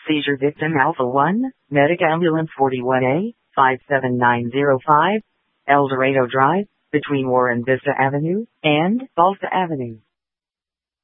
Seizure victim Alpha 1, Medic Ambulance 41A, 57905, El Dorado Drive, between Warren Vista Avenue and Balsa Avenue.